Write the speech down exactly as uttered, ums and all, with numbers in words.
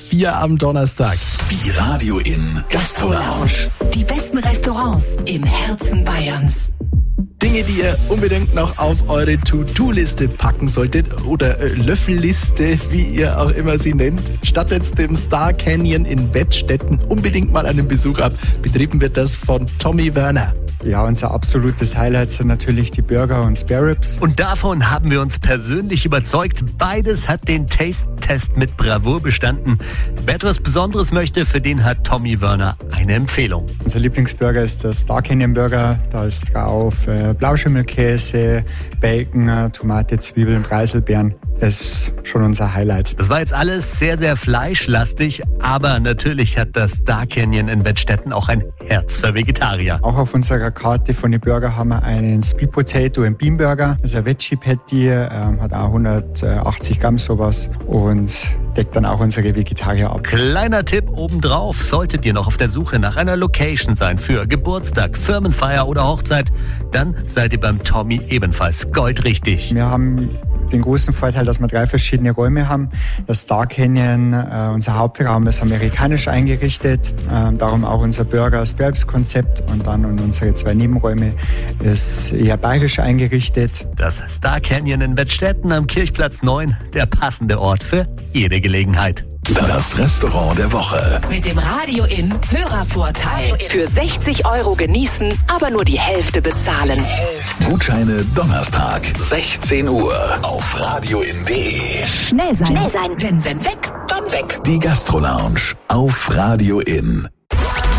vier am Donnerstag. Die Radio In Gastro-Lounge. Die besten Restaurants im Herzen Bayerns. Dinge, die ihr unbedingt noch auf eure To-Do-Liste packen solltet oder äh, Löffelliste, wie ihr auch immer sie nennt. Stattet dem Star Canyon in Wettstetten unbedingt mal einen Besuch ab. Betrieben wird das von Tommy Werner. Ja, unser absolutes Highlight sind natürlich die Burger und Spare Ribs. Und davon haben wir uns persönlich überzeugt. Beides hat den Taste-Test mit Bravour bestanden. Wer etwas Besonderes möchte, für den hat Tommy Werner eine Empfehlung. Unser Lieblingsburger ist der Star Canyon Burger. Da ist drauf äh, Blauschimmelkäse, Bacon, Tomate, Zwiebeln, Preiselbeeren. Das ist schon unser Highlight. Das war jetzt alles sehr, sehr fleischlastig, aber natürlich hat das Star Canyon in Wettstetten auch ein Herz für Vegetarier. Auch auf unserer Karte von den Burger haben wir einen Split Potato and Bean Burger. Das ist ein Veggie Patty, ähm, hat auch hundertachtzig Gramm sowas und deckt dann auch unsere Vegetarier ab. Kleiner Tipp obendrauf, solltet ihr noch auf der Suche nach einer Location sein für Geburtstag, Firmenfeier oder Hochzeit, dann seid ihr beim Tommy ebenfalls goldrichtig. Wir haben den großen Vorteil, dass wir drei verschiedene Räume haben. Das Star Canyon, äh, unser Hauptraum, ist amerikanisch eingerichtet. Äh, darum auch unser Burger-Spare-Ribs-Konzept. Und dann und unsere zwei Nebenräume ist eher bayerisch eingerichtet. Das Star Canyon in Wettstetten am Kirchplatz neun, der passende Ort für jede Gelegenheit. Das Restaurant der Woche. Mit dem Radio In Hörervorteil. Für sechzig Euro genießen, aber nur die Hälfte bezahlen. Gutscheine Donnerstag, sechzehn Uhr auf radioin punkt de. Schnell sein. Schnell sein. Denn wenn weg, dann weg. Die Gastro-Lounge auf Radio In.